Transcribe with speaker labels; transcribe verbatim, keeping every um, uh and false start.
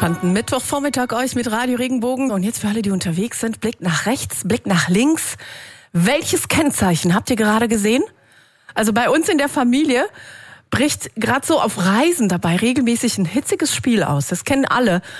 Speaker 1: entspannten Mittwochvormittag euch mit Radio Regenbogen. Und jetzt für alle, die unterwegs sind, Blick nach rechts, Blick nach links. Welches Kennzeichen habt ihr gerade gesehen? Also bei uns in der Familie bricht gerade so auf Reisen dabei regelmäßig ein hitziges Spiel aus. Das kennen alle.